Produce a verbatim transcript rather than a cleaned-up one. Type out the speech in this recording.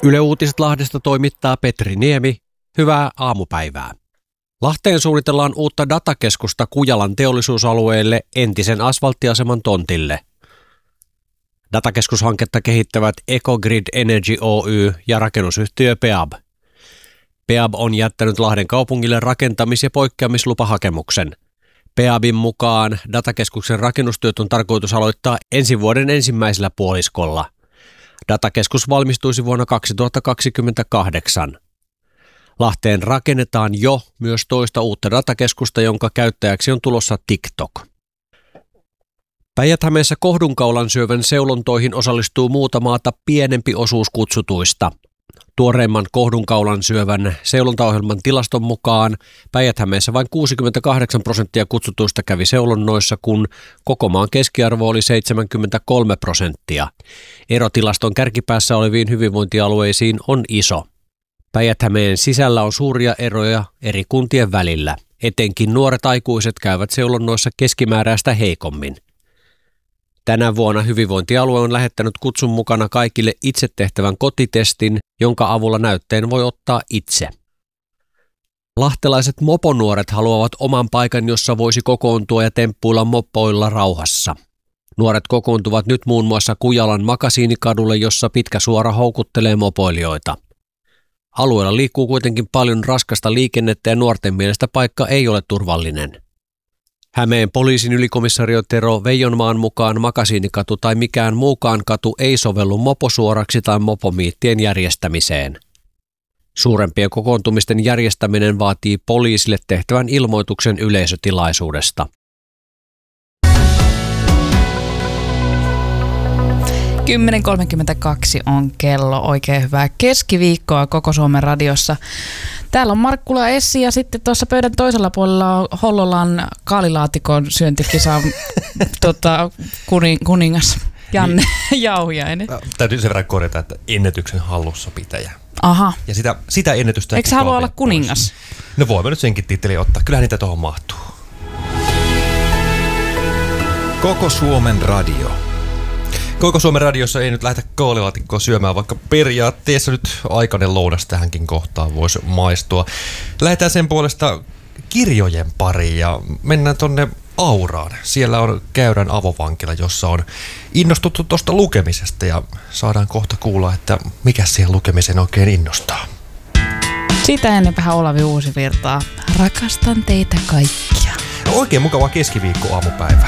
Yle Uutiset Lahdesta toimittaa Petri Niemi. Hyvää aamupäivää. Lahteen suunnitellaan uutta datakeskusta Kujalan teollisuusalueelle entisen asfalttiaseman tontille. Datakeskushanketta kehittävät Ecogrid Energy Oy ja rakennusyhtiö Peab. Peab on jättänyt Lahden kaupungille rakentamis- ja poikkeamislupahakemuksen. Peabin mukaan datakeskuksen rakennustyöt on tarkoitus aloittaa ensi vuoden ensimmäisellä puoliskolla. Datakeskus valmistuisi vuonna kaksituhattakaksikymmentäkahdeksan. Lahteen rakennetaan jo myös toista uutta datakeskusta, jonka käyttäjäksi on tulossa TikTok. Päijät-Hämeessä kohdunkaulan syövän seulontoihin osallistuu muuta maata pienempi osuus kutsutuista. Tuoreimman kohdunkaulan syövän seulontaohjelman tilaston mukaan Päijät-Hämeessä vain kuusikymmentäkahdeksan prosenttia kutsutuista kävi seulonnoissa, kun koko maan keskiarvo oli seitsemänkymmentäkolme prosenttia. Ero tilaston kärkipäässä oleviin hyvinvointialueisiin on iso. Päijät-Hämeen sisällä on suuria eroja eri kuntien välillä. Etenkin nuoret aikuiset käyvät seulonnoissa keskimääräistä heikommin. Tänä vuonna hyvinvointialue on lähettänyt kutsun mukana kaikille itse tehtävän kotitestin, jonka avulla näytteen voi ottaa itse. Lahtelaiset moponuoret haluavat oman paikan, jossa voisi kokoontua ja temppuilla mopoilla rauhassa. Nuoret kokoontuvat nyt muun muassa Kujalan Makasiinikadulle, jossa pitkä suora houkuttelee mopoilijoita. Alueella liikkuu kuitenkin paljon raskasta liikennettä ja nuorten mielestä paikka ei ole turvallinen. Hämeen poliisin ylikomissario Tero Veijonmaan mukaan Makasiinikatu tai mikään muukaan katu ei sovellu moposuoraksi tai mopomiittien järjestämiseen. Suurempien kokoontumisten järjestäminen vaatii poliisille tehtävän ilmoituksen yleisötilaisuudesta. kymmenen kolmekymmentäkaksi on kello. Oikein hyvää keskiviikkoa koko Suomen radiossa. Täällä on Markkula Essi ja sitten tuossa pöydän toisella puolella on Hollolan kaalilaatikon syöntikisa tota, kuning, kuningas Janne niin. Jauhiainen. Täytyy sen verran korjata, että ennätyksen hallussapitäjä. Aha. Ja sitä, sitä ennätystä... Eikö sä halua olla kuningas? Pois. No voimme nyt senkin titteliin ottaa. Kyllähän niitä tuohon mahtuu. Koko Suomen radio. Koko Suomen radiossa ei nyt lähdetä kaalilaatikkoa syömään, vaikka periaatteessa nyt aikainen lounas tähänkin kohtaan voisi maistua. Lähdetään sen puolesta kirjojen pariin ja mennään tonne Auraan. Siellä on Käyrän avovankila, jossa on innostuttu tuosta lukemisesta ja saadaan kohta kuulla, että mikä siihen lukemiseen oikein innostaa. Sitä ennen vähän Olavi Uusivirtaa. Rakastan teitä kaikkia. Oikein mukava keskiviikko aamupäivä.